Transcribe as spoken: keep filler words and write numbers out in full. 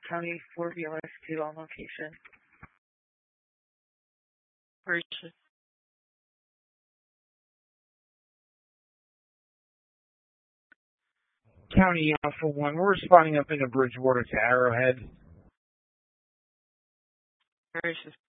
County four B L S two on location. Versus. County Alpha one, we're responding up into Bridgewater to Arrowhead. Versus.